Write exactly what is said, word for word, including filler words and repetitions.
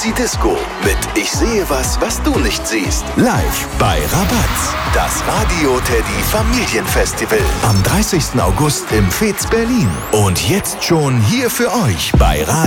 Easy Disco mit Ich sehe was, was du nicht siehst. Live bei Rabatz. Das Radio Teddy Familienfestival am dreißigsten August im Fez Berlin. Und jetzt schon hier für euch bei Radio